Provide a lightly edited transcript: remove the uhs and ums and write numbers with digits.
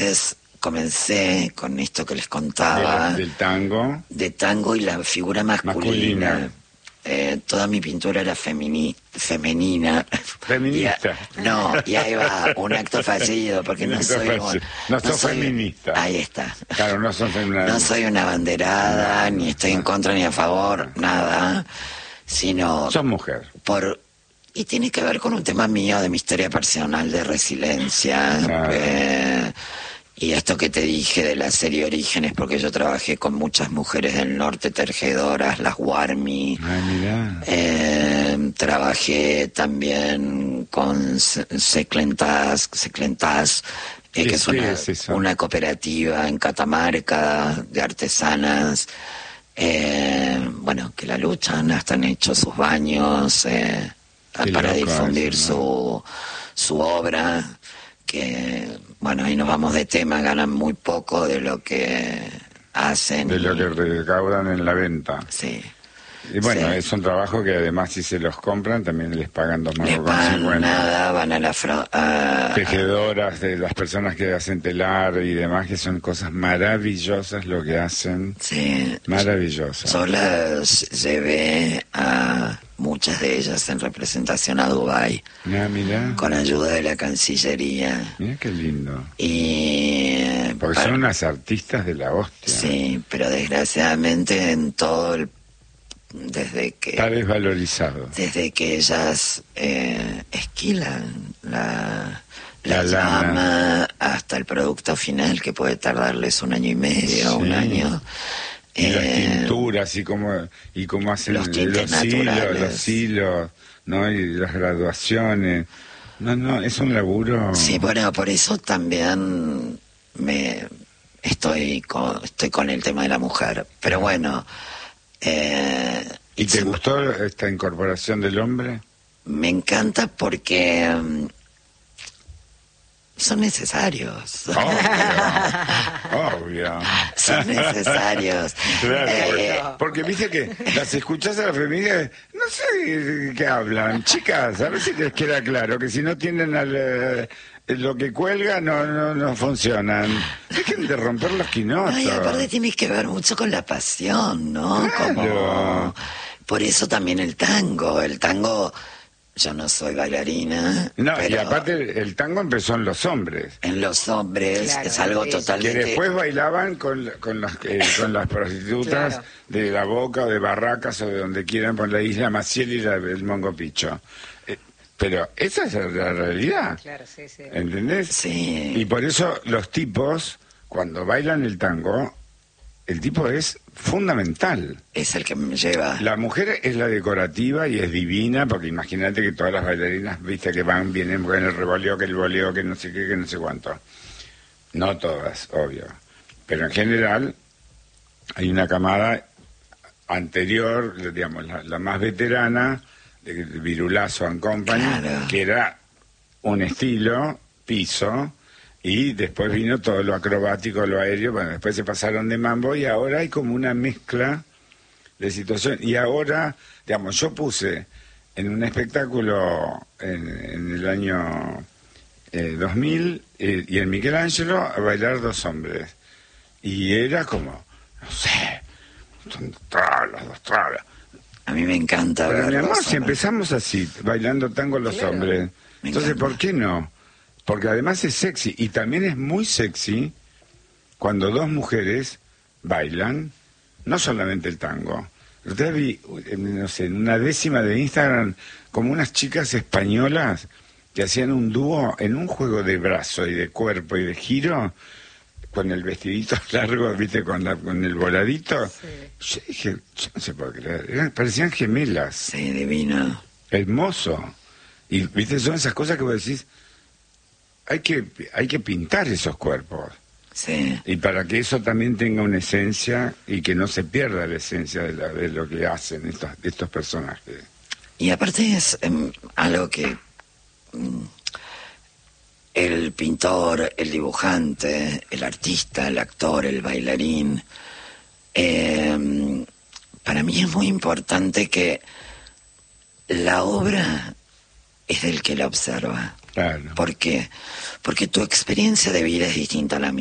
comencé con esto que les contaba. Del tango. De tango y la figura masculina. Toda mi pintura era femenina. Feminista. Y ahí va, un acto fallido, porque no soy feminista. Ahí está. Claro, no son feministas. No soy una banderada, ni estoy en contra ni a favor, nada, sino... Sos mujer. Y tiene que ver con un tema mío, de mi historia personal de resiliencia. Claro. Y esto que te dije de la serie Orígenes, porque yo trabajé con muchas mujeres del norte, tejedoras, las Warmi. Trabajé también con Seclentas, que es una cooperativa en Catamarca de artesanas, que la luchan, hasta han hecho sus baños para difundir su obra. Que, ahí nos vamos de tema, ganan muy poco de lo que hacen. De lo que recaudan en la venta. Sí. Y es un trabajo que además si se los compran también les pagan les pagan nada, van a la tejedoras, de las personas que hacen telar y demás, que son cosas maravillosas lo que hacen. Sí. Maravillosas. Yo las llevé a muchas de ellas en representación a Dubái. Mirá. Con ayuda de la Cancillería. Mira qué lindo. Porque son unas artistas de la hostia. Sí, pero desgraciadamente en todo desde que... Está desvalorizado. Desde que ellas esquilan la lana, llama hasta el producto final, que puede tardarles 1 año y medio, 1 año. Y las tinturas y cómo hacen los hilos, ¿no? Y las graduaciones. No, es un laburo. Sí, por eso también estoy con el tema de la mujer. Pero bueno... ¿Y te gustó esta incorporación del hombre? Me encanta porque son necesarios. Obvio. Son necesarios. Claro, porque viste que las escuchás a las feministas, no sé qué hablan. Chicas, a ver si les queda claro que si no tienen lo que cuelga no funcionan. Dejen de romper los quinotos. Y aparte tienes que ver mucho con la pasión, ¿no? Claro. Por eso también el tango. Yo no soy bailarina. No, pero y aparte el tango empezó en los hombres. En los hombres, claro, es algo totalmente... Que después bailaban con las prostitutas, claro, de La Boca o de Barracas o de donde quieran, por la isla Maciel y el Mongo Picho. Pero esa es la realidad. Claro, sí. ¿Entendés? Sí. Y por eso los tipos, cuando bailan el tango, el tipo es fundamental. Es el que me lleva. La mujer es la decorativa y es divina, porque imagínate que todas las bailarinas, viste, que vienen con el revoleo, que no sé qué, que no sé cuánto. No todas, obvio. Pero en general hay una camada anterior, digamos, la más veterana, de Virulazo and Company, claro, que era un estilo, piso, y después vino todo lo acrobático, lo aéreo, después se pasaron de mambo y ahora hay como una mezcla de situación. Y ahora, digamos, yo puse en un espectáculo en el año 2000 y en Michelangelo a bailar 2 hombres. Y era como, no sé, 2 tralas. A mí me encanta. Pero mi amor, si empezamos así, bailando tango los hombres, entonces ¿por qué no? Porque además es sexy, y también es muy sexy cuando 2 mujeres bailan, no solamente el tango. Yo vi, no sé, en una décima de Instagram, como unas chicas españolas que hacían un dúo en un juego de brazo y de cuerpo y de giro, con el vestidito largo, viste, con el voladito. Sí. Yo dije, yo no se puede creer, parecían gemelas. Sí, divino. Hermoso. Y viste, son esas cosas que vos decís, hay que pintar esos cuerpos. Sí. Y para que eso también tenga una esencia y que no se pierda la esencia de lo que hacen estos personajes. Y aparte es algo que el pintor, el dibujante, el artista, el actor, el bailarín, para mí es muy importante que la obra es del que la observa. Claro. ¿Por qué? Porque tu experiencia de vida es distinta a la mía.